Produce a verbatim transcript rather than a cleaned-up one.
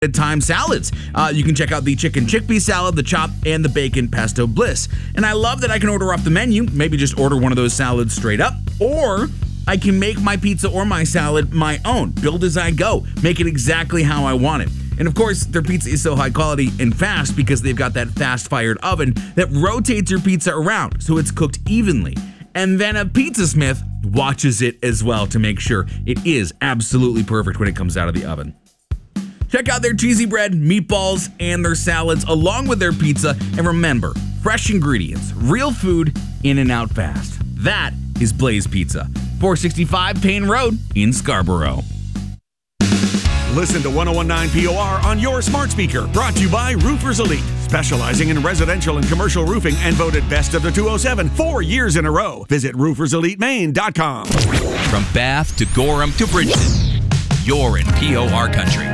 time salads. Uh, you can check out the chicken chickpea salad, the chopped, and the bacon pesto bliss. And I love that I can order off the menu, maybe just order one of those salads straight up, or I can make my pizza or my salad my own, build as I go, make it exactly how I want it. And of course, their pizza is so high quality and fast because they've got that fast-fired oven that rotates your pizza around so it's cooked evenly. And then a pizza smith watches it as well to make sure it is absolutely perfect when it comes out of the oven. Check out their cheesy bread, meatballs, and their salads along with their pizza. And remember, fresh ingredients, real food, in and out fast. That is Blaze Pizza, four sixty-five Payne Road in Scarborough. Listen to one oh one nine P O R on your smart speaker. Brought to you by Roofers Elite, specializing in residential and commercial roofing and voted best of the two oh seven four years in a row. Visit roofers elite maine dot com. From Bath to Gorham to Bridgeton, you're in P O R country.